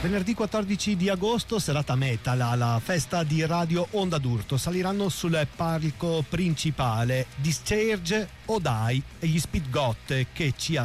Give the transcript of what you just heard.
Venerdì 14 di agosto, serata metal alla festa di Radio Onda d'Urto. Saliranno sul palco principale Discharge, Odai e gli Speed Got, che ci